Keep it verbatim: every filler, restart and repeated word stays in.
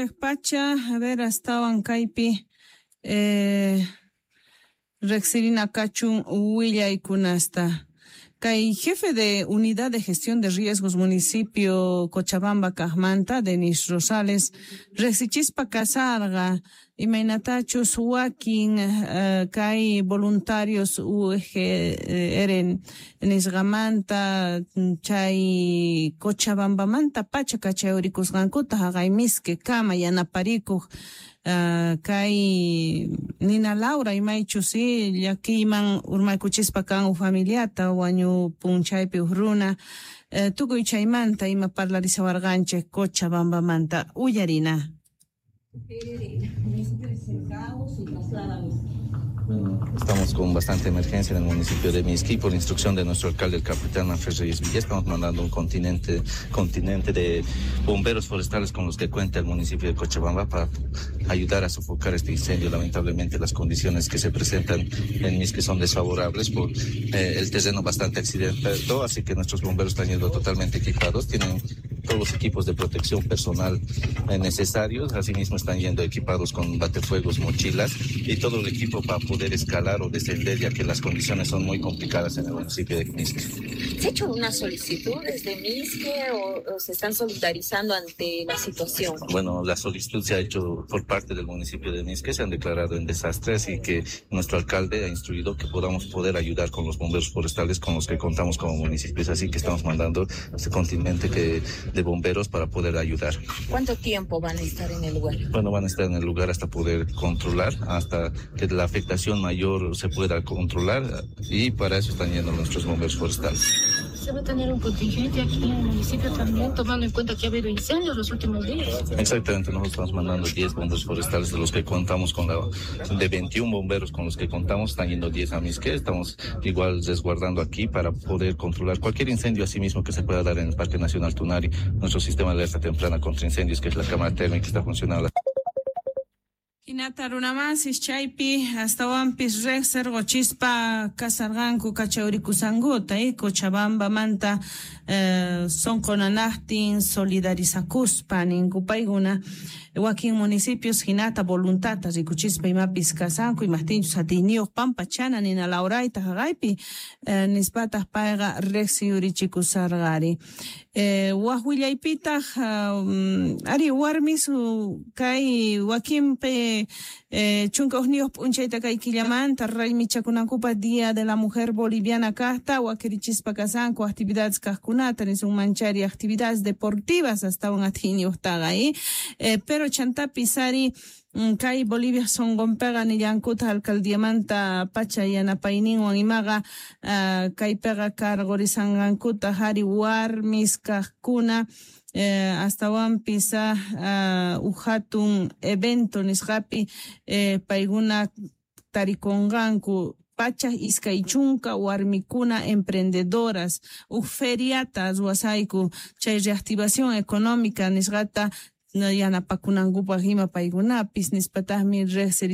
Pacha, a ver, estaban Caipi, eh, Rexirina Cachun, Huilla y Cunasta. Cay jefe de Unidad de Gestión de Riesgos Municipio Cochabamba Cajmanta, Denis Rosales, Rexichispa Casarga, y Mainatachos Huaquín, uh, Cay voluntarios U G Eren, Nisgamanta, Chay Cochabamba Manta, Pacha Cachauricus Gancuta, Hagaimiske, Kama, Yanaparico, Uh, kay Nina Laura imay chusi llaki iman urmay kuchispa kan u familiata wañu punchaypi urruna uh, tukuy chaymanta ima parlarisawarganchik Cochabamba manta uyarina. Bueno, estamos con bastante emergencia en el municipio de Mixqui. Por instrucción de nuestro alcalde, el capitán Ángel Reyes Villa, estamos mandando un continente, continente de bomberos forestales con los que cuenta el municipio de Cochabamba para ayudar a sofocar este incendio. Lamentablemente las condiciones que se presentan en Mixqui son desfavorables por eh, el terreno bastante accidentado, así que nuestros bomberos están yendo totalmente equipados, tienen todos los equipos de protección personal eh, necesarios, asimismo están yendo equipados con batefuegos, mochilas y todo el equipo para poder escalar o descender, ya que las condiciones son muy complicadas en el municipio de Mixqui. ¿Se ha hecho una solicitud desde Mixqui o, o se están solidarizando ante la situación? Bueno, la solicitud se ha hecho por parte del municipio de Mixqui, se han declarado en desastre, así que nuestro alcalde ha instruido que podamos poder ayudar con los bomberos forestales con los que contamos como municipios, así que estamos mandando este contingente que, de bomberos para poder ayudar. ¿Cuánto tiempo van a estar en el lugar? Bueno, van a estar en el lugar hasta poder controlar, hasta que la afectación mayor se pueda controlar, y para eso están yendo nuestros bomberos forestales. Se va a tener un contingente aquí en el municipio también, tomando en cuenta que ha habido incendios los últimos días. Exactamente, nosotros estamos mandando diez bomberos forestales de los que contamos con la, de veintiún bomberos con los que contamos, están yendo diez a Mixqui. Estamos igual resguardando aquí para poder controlar cualquier incendio asimismo que se pueda dar en el Parque Nacional Tunari. Nuestro sistema de alerta temprana contra incendios, que es la cámara térmica, que está funcionando. Hinata runamasis chaypi hasta wampis rexer gochispa kasarganku kachaurikusanguta y Cochabamba manta eh, son conanahtin solidarizakuspa ningupayguna wakin municipios hinata voluntata rikuchispa imapis kasanku imahtinchus satinios pampachana nina lauraita hagaypi eh, nispatas paiga rexi yurichikusargari eh, wahuillaypitaq um, ari warmis kay wakimpe Eh, chunka unidos punchayta kay killamanta raymi chakunakupa Día de la Mujer Boliviana kasta wakirichispa kasanku actividades kaskunata nisun manchari actividades deportivas hasta un atinios tagay eh, pero chantapi sari kay Bolivia son gompega ni yankuta alcaldiamanta pacha yanapayninwan imaga uh, kay pega cargorisangankuta hari warmis kaskuna Eh, hasta wampisa uh, uhatun evento nisqapi eh, payguna tarikonganku pacha iskaychunka warmikuna emprendedoras u feriatas wasayku chay reactivación económica nisqata yanapakunankupa hima paygunapis nispataqmi